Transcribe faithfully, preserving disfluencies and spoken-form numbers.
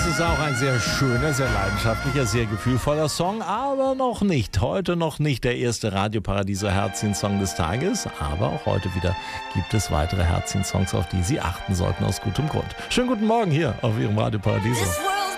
Das ist auch ein sehr schöner, sehr leidenschaftlicher, sehr gefühlvoller Song, aber noch nicht, heute noch nicht der erste Radio-Paradieser Herzchen-Song des Tages, aber auch heute wieder gibt es weitere Herzchen-Songs, auf die Sie achten sollten aus gutem Grund. Schönen guten Morgen hier auf Ihrem Radio Paradiso.